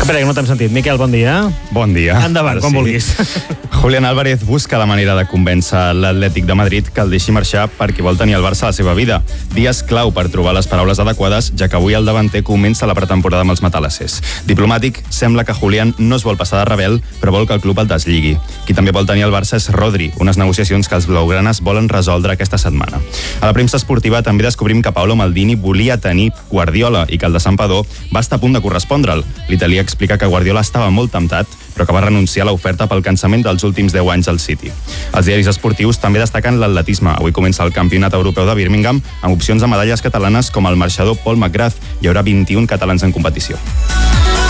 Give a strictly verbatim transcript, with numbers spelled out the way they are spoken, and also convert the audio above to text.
Espera, que no t'hem sentit. Miquel, bon dia. Bon dia. Endavant, quan vulguis. Julián Álvarez busca la manera de convèncer l'Atlètic de Madrid que el deixi marxar perquè vol tenir el Barça a la seva vida. Dies clau per trobar les paraules adequades, ja que avui el davanter comença la pretemporada amb els matalassers. Diplomàtic, sembla que Julián no es vol passar de rebel, però vol que el club el deslligui. Qui també vol tenir el Barça és Rodri, unes negociacions que els blaugranes volen resoldre aquesta setmana. A la premsa esportiva també descobrim que Paolo Maldini volia tenir Guardiola i que el de Santpedor va estar a punt de correspondre'l. L'italià explica que Guardiola estava molt temptat, però que va renunciar a l'oferta pel cansament dels últims deu anys al City. Els diaris esportius també destaquen l'atletisme. Avui comença el Campionat Europeu de Birmingham amb opcions de medalles catalanes com el marxador Paul McGrath. Hi haurà vint-i-un catalans en competició.